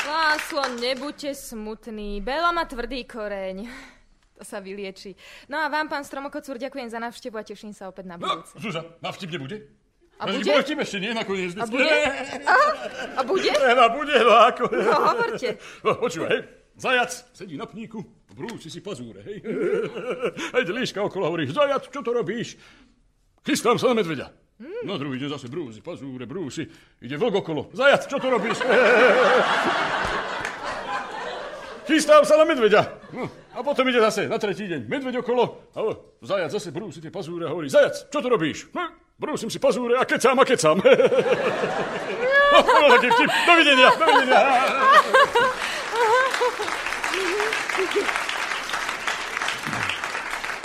Láslo, nebuďte smutný. Bela má tvrdý koreň. To sa vylieči. No a vám, pán Stromokocúr, ďakujem za návštevu a teším sa opäť na budúce. No, Zuzá, návštev nebude? A bude? Bol vtip ešte nie, nakoniec. A bude? A bude? A bude, no ako. No, hovorte. No, počúvaj, hej. Zajac sedí na pníku, brúsi si pazúre, hej. Hej, líška okolo hovorí, zajac, čo to robíš? Chystám sa na medveďa. No druhý deň zase brúsi, pazúre, brúsi. Ide vlk okolo. Zajac, čo to robíš? Chystám sa na medveďa. No, a potom ide zase na tretí deň. Medveď okolo. A zajac zase brúsi tie pazúre a hovorí, zajac, čo to robíš? Brúsim si pazúre a kecám a kecám. No, taký vtip. Dovidenia, dovidenia.